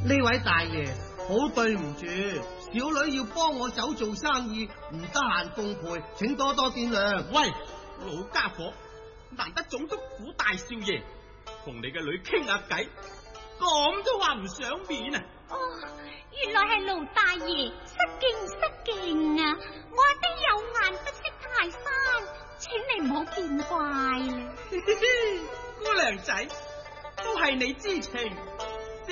呢位大爺，好對唔住，小女要幫我走做生意，唔得閒奉陪，請多多見諒。 喂，老家伙，難得總督府大少爺同你嘅女傾下偈，咁都話唔賞面啊！ 哦，原來係盧大爺，失敬啊！我阿爹有眼不識泰山，請你唔好見怪啦。 姑娘仔，都係你知情。